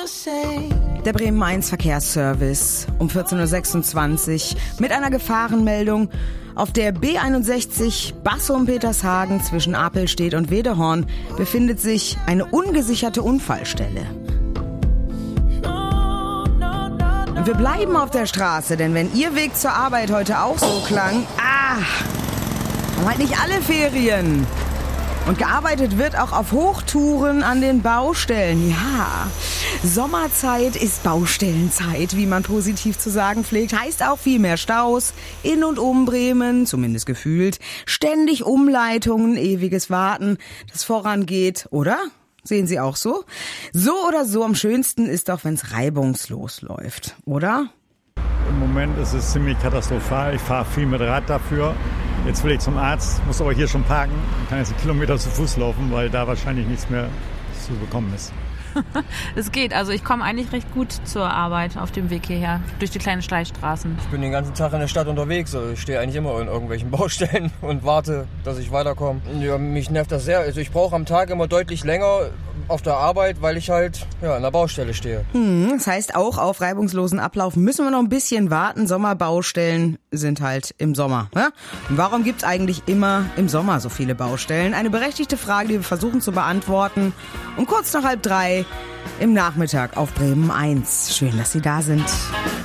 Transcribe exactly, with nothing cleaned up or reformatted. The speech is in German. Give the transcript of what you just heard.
Der Bremen eins Verkehrsservice um vierzehn Uhr sechsundzwanzig mit einer Gefahrenmeldung. Auf der B einundsechzig Bassum-Petershagen zwischen Apelstedt und Wedehorn befindet sich eine ungesicherte Unfallstelle. Und wir bleiben auf der Straße, denn wenn Ihr Weg zur Arbeit heute auch so klang, ah, haben halt nicht alle Ferien. Und gearbeitet wird auch auf Hochtouren an den Baustellen. Ja, Sommerzeit ist Baustellenzeit, wie man positiv zu sagen pflegt. Heißt auch viel mehr Staus in und um Bremen, zumindest gefühlt. Ständig Umleitungen, ewiges Warten, das vorangeht, oder? Sehen Sie auch so? So oder so, am schönsten ist doch, wenn es reibungslos läuft, oder? Im Moment ist es ziemlich katastrophal. Ich fahre viel mit Rad dafür. Jetzt will ich zum Arzt, muss aber hier schon parken. Ich kann jetzt einen Kilometer zu Fuß laufen, weil da wahrscheinlich nichts mehr zu bekommen ist. Es geht, also ich komme eigentlich recht gut zur Arbeit auf dem Weg hierher, durch die kleinen Schleichstraßen. Ich bin den ganzen Tag in der Stadt unterwegs, also ich stehe eigentlich immer in irgendwelchen Baustellen und warte, dass ich weiterkomme. Ja, mich nervt das sehr, also ich brauche am Tag immer deutlich länger auf der Arbeit, weil ich halt ja, an der Baustelle stehe. Hm, das heißt, auch auf reibungslosen Ablauf müssen wir noch ein bisschen warten. Sommerbaustellen sind halt im Sommer. Ne? Und warum gibt's eigentlich immer im Sommer so viele Baustellen? Eine berechtigte Frage, die wir versuchen zu beantworten. Um kurz nach halb drei im Nachmittag auf Bremen eins. Schön, dass Sie da sind.